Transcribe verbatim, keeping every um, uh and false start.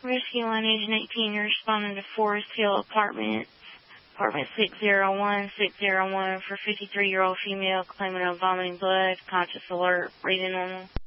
Rescue Line, Agent eighteen, you're responding to Forest Hill Apartments, Apartment six oh one, six oh one, for fifty-three-year-old female claiming of vomiting blood, conscious alert, breathing normal.